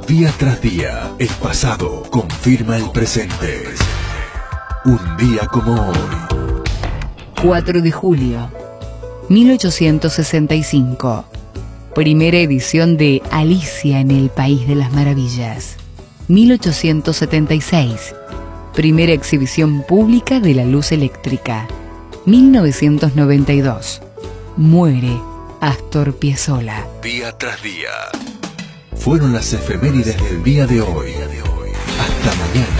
Día tras día, el pasado confirma el presente. Un día como hoy. 4 de julio, 1865. Primera edición de Alicia en el País de las Maravillas. 1876. Primera exhibición pública de la luz eléctrica. 1992. Muere Astor Piazzolla. Día tras día. Fueron las efemérides del día de hoy. Hasta mañana.